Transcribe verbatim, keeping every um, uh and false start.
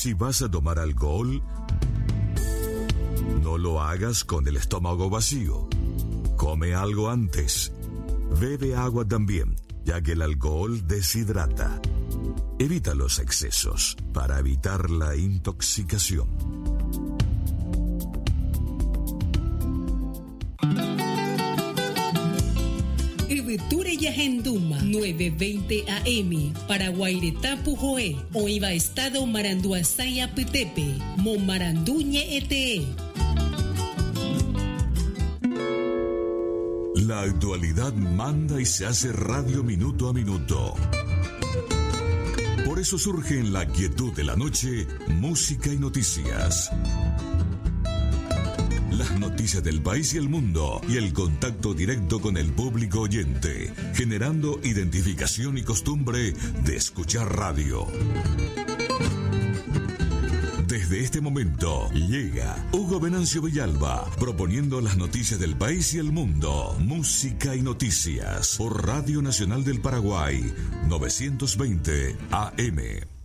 Si vas a tomar alcohol, no lo hagas con el estómago vacío. Come algo antes. Bebe agua también, ya que el alcohol deshidrata. Evita los excesos para evitar la intoxicación. Ibeture Yahenduma, nueve veinte A M, para Guairetá Pujoé, o Iba Estado Maranduasaya Pitepe, Momaranduñe Ete. La actualidad manda y se hace radio minuto a minuto. Por eso surge en la quietud de la noche, música y noticias. Las noticias del país y el mundo y el contacto directo con el público oyente, generando identificación y costumbre de escuchar radio. Desde este momento llega Hugo Venancio Villalba proponiendo las noticias del país y el mundo, música y noticias por Radio Nacional del Paraguay, novecientos veinte A M.